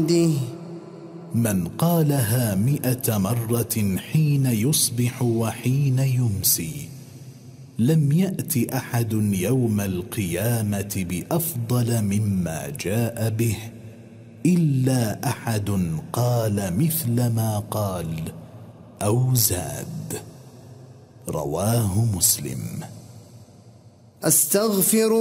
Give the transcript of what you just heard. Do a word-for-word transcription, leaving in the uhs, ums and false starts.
من قالها مئة مرة حين يصبح وحين يمسي لم يأت أحد يوم القيامة بأفضل مما جاء به إلا أحد قال مثل ما قال أو زاد. رواه مسلم. أستغفر